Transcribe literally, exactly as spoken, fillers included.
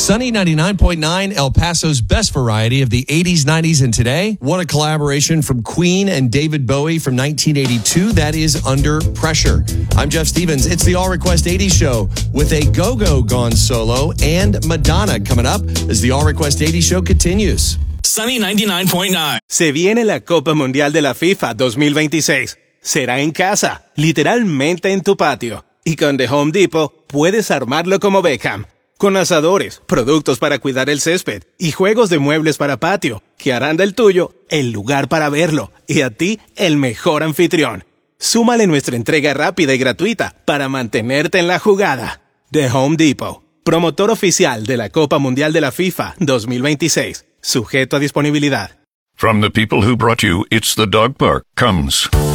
Sunny ninety-nine point nine, El Paso's best variety of the eighties, nineties, and today. What a collaboration from Queen and David Bowie from nineteen eighty-two. That is Under Pressure. I'm Jeff Stevens. It's the All Request eighties show with a Go-Go gone solo and Madonna coming up as the All Request eighties show continues. Sunny ninety-nine point nine. Se viene la Copa Mundial de la FIFA dos mil veintiséis. Será en casa, literalmente en tu patio. Y con The Home Depot puedes armarlo como Beckham. Con asadores, productos para cuidar el césped y juegos de muebles para patio que harán del tuyo el lugar para verlo y a ti el mejor anfitrión. Súmale nuestra entrega rápida y gratuita para mantenerte en la jugada. The Home Depot, promotor oficial de la Copa Mundial de la FIFA dos mil veintiséis. Sujeto a disponibilidad. From the people who brought you It's the Dog Park comes